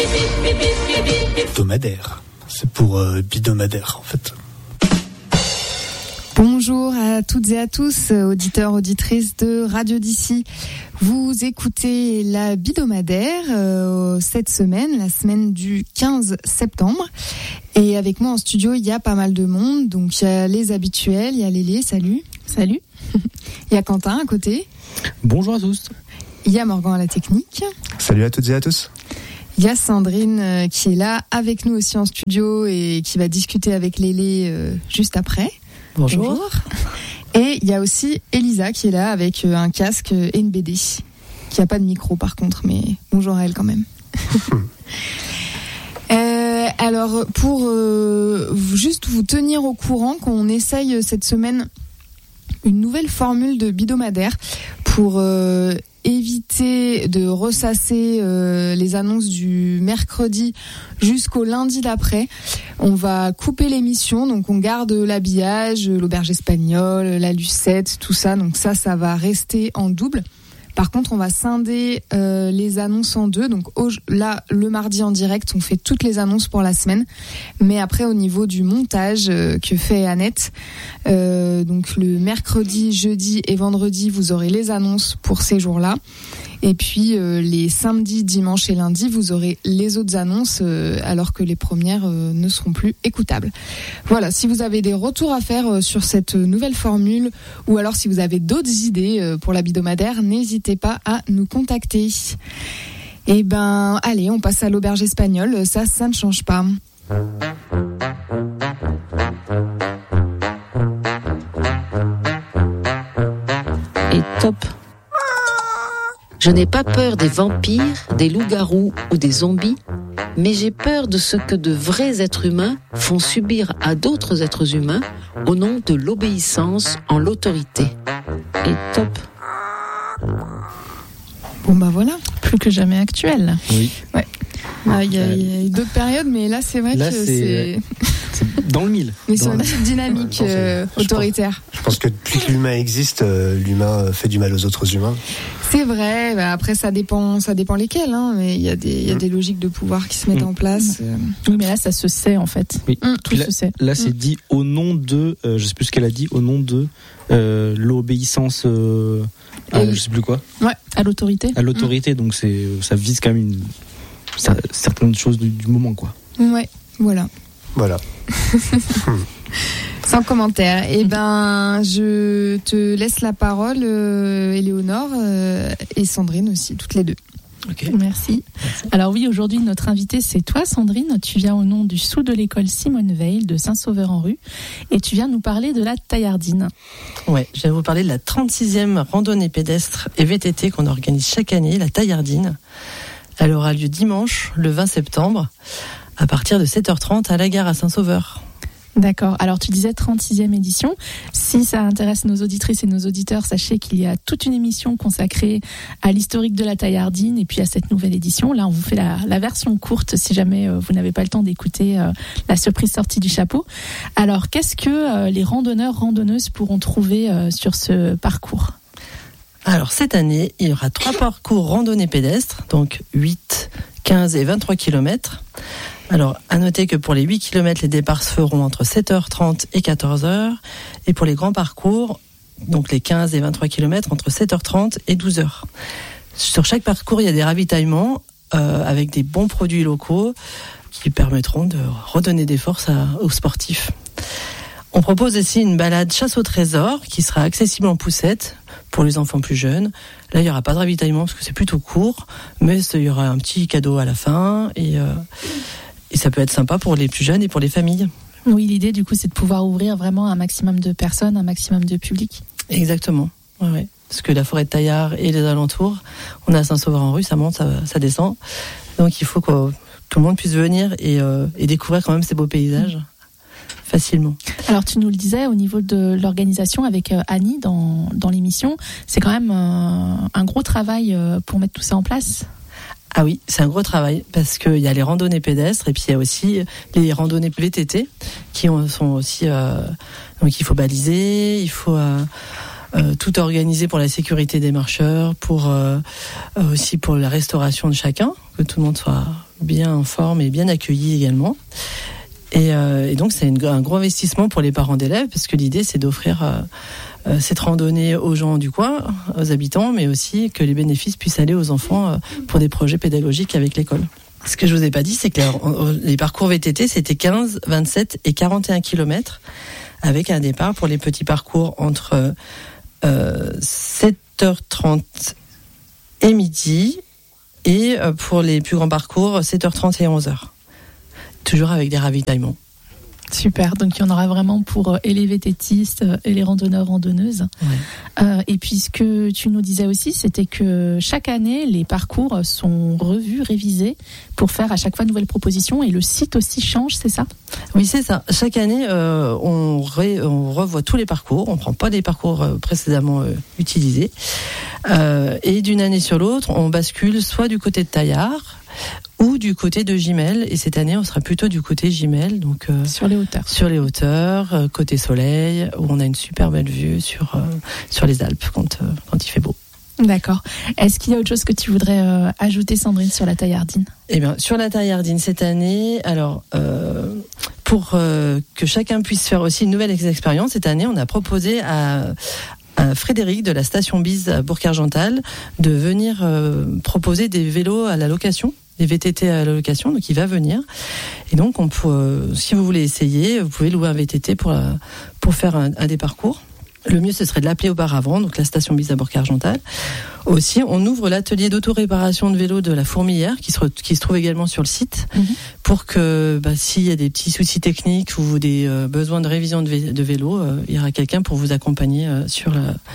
Hebdomadaire. C'est pour bidomadaire en fait. Bonjour à toutes et à tous, auditeurs, auditrices de Radio d'ici. Vous écoutez la bidomadaire cette semaine, la semaine du 15 septembre. Et avec moi en studio, il y a pas mal de monde. Donc il y a les habituels, il y a Lélé, salut. Salut. Il y a Quentin à côté. Bonjour à tous. Il y a Morgan à la technique. Salut à toutes et à tous. Il y a Sandrine qui est là avec nous aussi en studio et qui va discuter avec Lélé juste après. Bonjour. Et il y a aussi Elisa qui est là avec un casque et une BD, qui n'a pas de micro par contre, mais bonjour à elle quand même. Alors pour juste vous tenir au courant qu'on essaye cette semaine une nouvelle formule de bidomadaire pour éviter de ressasser les annonces du mercredi jusqu'au lundi d'après. On va couper l'émission, donc on garde l'habillage, l'auberge espagnole, la lucette, tout ça. Donc ça va rester en double. Par contre, on va scinder les annonces en deux. Donc là, le mardi en direct, on fait toutes les annonces pour la semaine. Mais après, au niveau du montage que fait Annette, donc le mercredi, jeudi et vendredi, vous aurez les annonces pour ces jours-là. Et puis les samedis, dimanches et lundis, vous aurez les autres annonces alors que les premières ne seront plus écoutables. Voilà, si vous avez des retours à faire sur cette nouvelle formule ou alors si vous avez d'autres idées pour la bidomadaire, n'hésitez pas à nous contacter. Et ben, allez, on passe à l'auberge espagnole, ça ne change pas. Et top. Je n'ai pas peur des vampires, des loups-garous ou des zombies, mais j'ai peur de ce que de vrais êtres humains font subir à d'autres êtres humains au nom de l'obéissance en l'autorité. Et top. Bon bah voilà. Plus que jamais actuel. Oui. Ouais. Il y a eu d'autres périodes, mais là c'est vrai que c'est dans le mille. Mais sur une petite dynamique autoritaire. Je pense que depuis que l'humain existe, l'humain fait du mal aux autres humains. C'est vrai, après ça dépend lesquels, hein, mais il y a des logiques de pouvoir qui se mettent en place. Oui, mais là ça se sait en fait. Oui. Tout se sait. Là c'est dit au nom de, je sais plus ce qu'elle a dit, au nom de l'obéissance je sais plus quoi. Ouais, à l'autorité. À l'autorité, donc ça vise quand même certaines choses du moment quoi. Ouais, voilà. Sans commentaire. Eh ben, je te laisse la parole, Éléonore et Sandrine aussi, toutes les deux. Okay. Merci. Alors oui, aujourd'hui, notre invitée, c'est toi, Sandrine. Tu viens au nom du sous de l'école Simone Veil de Saint-Sauveur-en-Rue et tu viens nous parler de la Taillardine. Ouais, je vais vous parler de la 36e randonnée pédestre et VTT qu'on organise chaque année, la Taillardine. Elle aura lieu dimanche, le 20 septembre, à partir de 7h30 à la gare à Saint-Sauveur. D'accord. Alors, tu disais 36e édition. Si ça intéresse nos auditrices et nos auditeurs, sachez qu'il y a toute une émission consacrée à l'historique de la Taillardine et puis à cette nouvelle édition. Là, on vous fait la version courte si jamais vous n'avez pas le temps d'écouter la surprise sortie du chapeau. Alors, qu'est-ce que les randonneuses pourront trouver sur ce parcours ? Alors, cette année, il y aura 3 parcours randonnée pédestre, donc 8, 15 et 23 km. Alors, à noter que pour les 8 km, les départs se feront entre 7h30 et 14h. Et pour les grands parcours, donc les 15 et 23 km, entre 7h30 et 12h. Sur chaque parcours, il y a des ravitaillements avec des bons produits locaux qui permettront de redonner des forces aux sportifs. On propose aussi une balade chasse au trésor qui sera accessible en poussette pour les enfants plus jeunes. Là, il n'y aura pas de ravitaillement parce que c'est plutôt court, mais il y aura un petit cadeau à la fin et ça peut être sympa pour les plus jeunes et pour les familles. Oui, l'idée du coup, c'est de pouvoir ouvrir vraiment un maximum de personnes, un maximum de public. Exactement, ouais. Parce que la forêt de Taillard et les alentours, on est à Saint-Sauveur-en-Rue, ça monte, ça descend. Donc il faut que tout le monde puisse venir et découvrir quand même ces beaux paysages. Facilement. Alors tu nous le disais au niveau de l'organisation avec Annie dans l'émission, c'est quand même un gros travail pour mettre tout ça en place. Ah oui, c'est un gros travail parce qu'il y a les randonnées pédestres et puis il y a aussi les randonnées VTT qui sont aussi donc il faut baliser, il faut tout organisé pour la sécurité des marcheurs, aussi pour la restauration de chacun, que tout le monde soit bien en forme et bien accueilli également. Et donc c'est un gros investissement pour les parents d'élèves, parce que l'idée c'est d'offrir cette randonnée aux gens du coin, aux habitants, mais aussi que les bénéfices puissent aller aux enfants pour des projets pédagogiques avec l'école. Ce que je vous ai pas dit, c'est que les parcours VTT, c'était 15, 27 et 41 km, avec un départ pour les petits parcours entre 7h30 et midi, et pour les plus grands parcours, 7h30 et 11h. Toujours avec des ravitaillements. Super, donc il y en aura vraiment pour et les vététistes et les randonneurs, randonneuses. Ouais. Et puis ce que tu nous disais aussi, c'était que chaque année, les parcours sont revus, révisés, pour faire à chaque fois de nouvelles propositions, et le site aussi change, c'est ça ? Oui, c'est ça. Chaque année, on revoit tous les parcours, on ne prend pas des parcours précédemment utilisés. Et d'une année sur l'autre, on bascule soit du côté de Taillard, ou du côté de Gimel, et cette année on sera plutôt du côté Gimel, donc sur les hauteurs. Sur les hauteurs, côté soleil, où on a une super belle vue sur les Alpes quand il fait beau. D'accord. Est-ce qu'il y a autre chose que tu voudrais ajouter, Sandrine, sur la Taillardine ? Eh bien, sur la Taillardine cette année, alors pour que chacun puisse faire aussi une nouvelle expérience, cette année on a proposé à Frédéric de la station Bise à Bourg-Argental de venir proposer des vélos à la location, des VTT à la location, donc il va venir. Et donc si vous voulez essayer, vous pouvez louer un VTT pour faire un des parcours. Le mieux, ce serait de l'appeler auparavant, donc la station Bise à Bourg-Argental. Aussi, on ouvre l'atelier d'autoréparation de vélos de la Fourmilière, qui se trouve également sur le site, pour que s'il y a des petits soucis techniques ou des besoins de révision de vélo, il y aura quelqu'un pour vous accompagner sur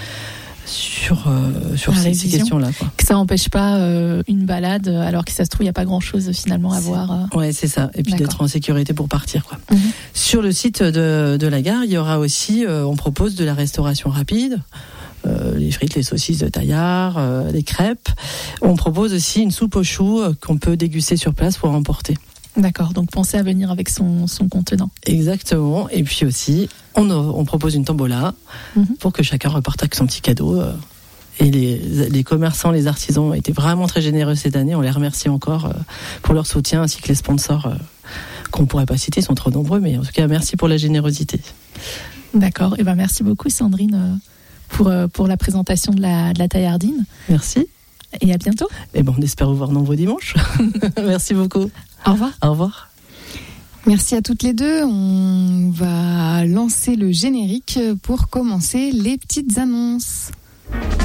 ces questions-là. Quoi. Que ça n'empêche pas une balade, alors que ça se trouve, il n'y a pas grand-chose finalement à voir. Ouais, c'est ça. Et puis d'être en sécurité pour partir, quoi. Sur le site de la gare, il y aura aussi, on propose de la restauration rapide. Les frites, les saucisses de Taillard, les crêpes. On propose aussi une soupe aux choux qu'on peut déguster sur place pour emporter. D'accord, donc pensez à venir avec son contenant. Exactement, et puis aussi, on propose une tombola pour que chacun reparte avec son petit cadeau. Et les commerçants, les artisans ont été vraiment très généreux cette année, on les remercie encore pour leur soutien, ainsi que les sponsors qu'on ne pourrait pas citer, ils sont trop nombreux, mais en tout cas, merci pour la générosité. D'accord, et merci beaucoup Sandrine pour la présentation de la Taillardine. Merci. Et à bientôt. Et on espère vous voir nombreux dimanche. Merci beaucoup. Au revoir. Au revoir. Merci à toutes les deux. On va lancer le générique pour commencer les petites annonces.